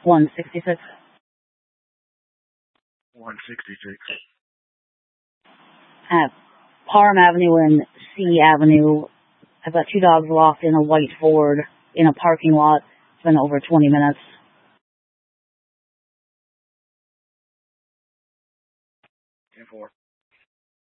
166. 166. At Parham Avenue and C Avenue, I've got 2 dogs locked in a white Ford in a parking lot. It's been over 20 minutes. 10-4.